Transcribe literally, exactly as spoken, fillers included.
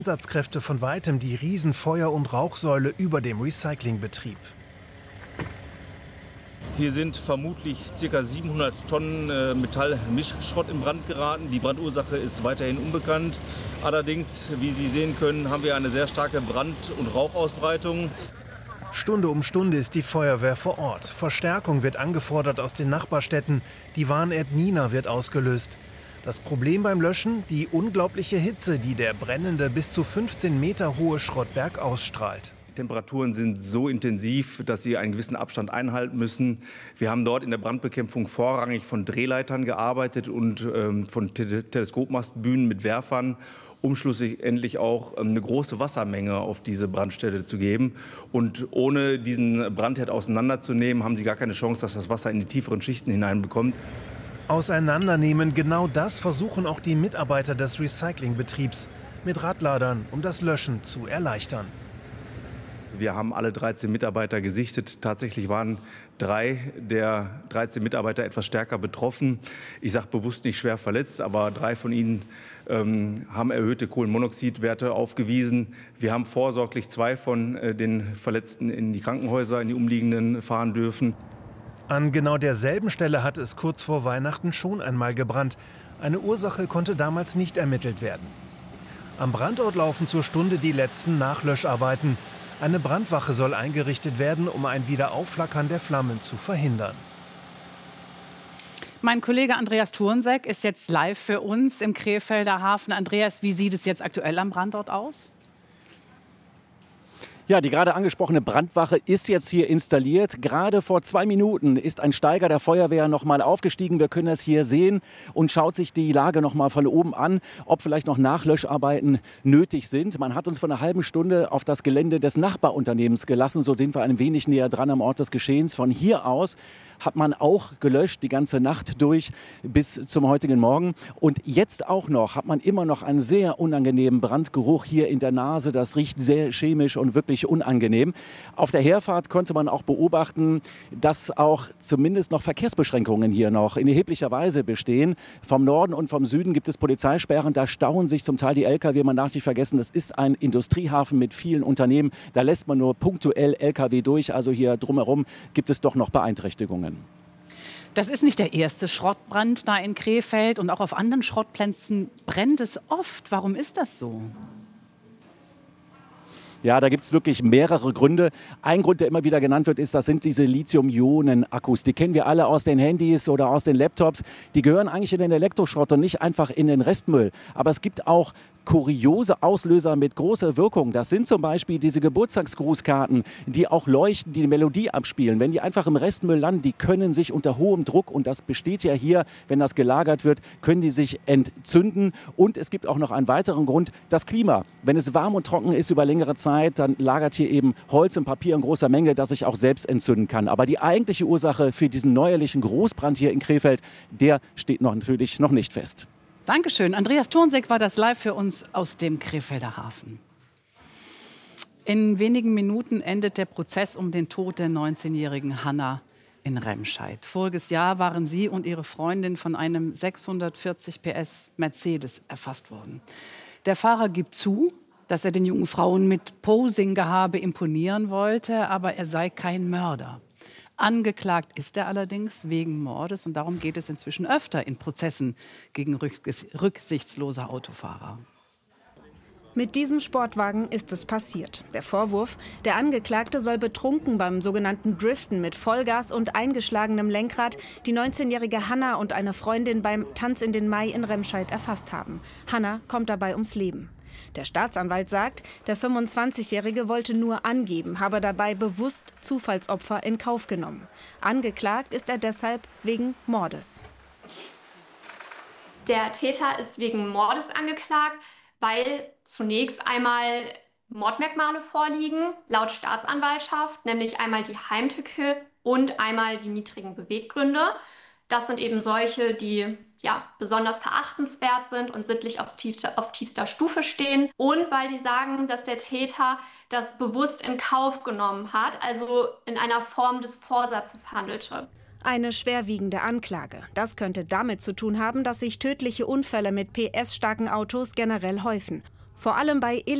Einsatzkräfte von weitem die Riesenfeuer- und Rauchsäule über dem Recyclingbetrieb. Hier sind vermutlich ca. siebenhundert Tonnen äh, Metallmischschrott in Brand geraten. Die Brandursache ist weiterhin unbekannt. Allerdings, wie Sie sehen können, haben wir eine sehr starke Brand- und Rauchausbreitung. Stunde um Stunde ist die Feuerwehr vor Ort. Verstärkung wird angefordert aus den Nachbarstädten. Die Warn-App Nina wird ausgelöst. Das Problem beim Löschen? Die unglaubliche Hitze, die der brennende bis zu fünfzehn Meter hohe Schrottberg ausstrahlt. Die Temperaturen sind so intensiv, dass sie einen gewissen Abstand einhalten müssen. Wir haben dort in der Brandbekämpfung vorrangig von Drehleitern gearbeitet und ähm, von Te Teleskopmastbühnen mit Werfern, um schlussendlich auch ähm, eine große Wassermenge auf diese Brandstelle zu geben. Und ohne diesen Brandherd auseinanderzunehmen, haben sie gar keine Chance, dass das Wasser in die tieferen Schichten hineinbekommt. Auseinandernehmen, genau das versuchen auch die Mitarbeiter des Recyclingbetriebs mit Radladern, um das Löschen zu erleichtern. Wir haben alle dreizehn Mitarbeiter gesichtet. Tatsächlich waren drei der dreizehn Mitarbeiter etwas stärker betroffen. Ich sage bewusst nicht schwer verletzt, aber drei von ihnen ähm, haben erhöhte Kohlenmonoxidwerte aufgewiesen. Wir haben vorsorglich zwei von äh, den Verletzten in die Krankenhäuser, in die umliegenden fahren dürfen. An genau derselben Stelle hatte es kurz vor Weihnachten schon einmal gebrannt. Eine Ursache konnte damals nicht ermittelt werden. Am Brandort laufen zur Stunde die letzten Nachlöscharbeiten. Eine Brandwache soll eingerichtet werden, um ein Wiederaufflackern der Flammen zu verhindern. Mein Kollege Andreas Thurnsek ist jetzt live für uns im Krefelder Hafen. Andreas, wie sieht es jetzt aktuell am Brandort aus? Ja, die gerade angesprochene Brandwache ist jetzt hier installiert. Gerade vor zwei Minuten ist ein Steiger der Feuerwehr noch mal aufgestiegen. Wir können das hier sehen und schaut sich die Lage noch mal von oben an, ob vielleicht noch Nachlöscharbeiten nötig sind. Man hat uns vor einer halben Stunde auf das Gelände des Nachbarunternehmens gelassen. So sind wir ein wenig näher dran am Ort des Geschehens. Von hier aus hat man auch gelöscht, die ganze Nacht durch bis zum heutigen Morgen. Und jetzt auch noch hat man immer noch einen sehr unangenehmen Brandgeruch hier in der Nase. Das riecht sehr chemisch und wirklich unangenehm. Auf der Herfahrt konnte man auch beobachten, dass auch zumindest noch Verkehrsbeschränkungen hier noch in erheblicher Weise bestehen. Vom Norden und vom Süden gibt es Polizeisperren. Da stauen sich zum Teil die L K W. Man darf nicht vergessen, das ist ein Industriehafen mit vielen Unternehmen. Da lässt man nur punktuell L K W durch. Also hier drumherum gibt es doch noch Beeinträchtigungen. Das ist nicht der erste Schrottbrand da in Krefeld und auch auf anderen Schrottplätzen brennt es oft. Warum ist das so? Ja, da gibt es wirklich mehrere Gründe. Ein Grund, der immer wieder genannt wird, ist, das sind diese Lithium-Ionen-Akkus. Die kennen wir alle aus den Handys oder aus den Laptops. Die gehören eigentlich in den Elektroschrott und nicht einfach in den Restmüll. Aber es gibt auch kuriose Auslöser mit großer Wirkung. Das sind zum Beispiel diese Geburtstagsgrußkarten, die auch leuchten, die die Melodie abspielen. Wenn die einfach im Restmüll landen, die können sich unter hohem Druck, und das besteht ja hier, wenn das gelagert wird, können die sich entzünden. Und es gibt auch noch einen weiteren Grund, das Klima. Wenn es warm und trocken ist über längere Zeit, dann lagert hier eben Holz und Papier in großer Menge, das sich auch selbst entzünden kann. Aber die eigentliche Ursache für diesen neuerlichen Großbrand hier in Krefeld, der steht noch natürlich noch nicht fest. Dankeschön. Andreas Thurnsek war das live für uns aus dem Krefelder Hafen. In wenigen Minuten endet der Prozess um den Tod der neunzehnjährigen Hanna in Remscheid. Voriges Jahr waren sie und ihre Freundin von einem sechshundertvierzig P S Mercedes erfasst worden. Der Fahrer gibt zu, dass er den jungen Frauen mit Posing-Gehabe imponieren wollte, aber er sei kein Mörder. Angeklagt ist er allerdings wegen Mordes und darum geht es inzwischen öfter in Prozessen gegen rücksichtslose Autofahrer. Mit diesem Sportwagen ist es passiert. Der Vorwurf: Der Angeklagte soll betrunken beim sogenannten Driften mit Vollgas und eingeschlagenem Lenkrad die neunzehnjährige Hanna und eine Freundin beim Tanz in den Mai in Remscheid erfasst haben. Hanna kommt dabei ums Leben. Der Staatsanwalt sagt, der fünfundzwanzigjährige wollte nur angeben, habe dabei bewusst Zufallsopfer in Kauf genommen. Angeklagt ist er deshalb wegen Mordes. Der Täter ist wegen Mordes angeklagt, weil zunächst einmal Mordmerkmale vorliegen, laut Staatsanwaltschaft, nämlich einmal die Heimtücke und einmal die niedrigen Beweggründe. Das sind eben solche, die ja, besonders verachtenswert sind und sittlich auf tiefster, auf tiefster Stufe stehen. Und weil die sagen, dass der Täter das bewusst in Kauf genommen hat, also in einer Form des Vorsatzes handelte. Eine schwerwiegende Anklage. Das könnte damit zu tun haben, dass sich tödliche Unfälle mit P S-starken Autos generell häufen. Vor allem bei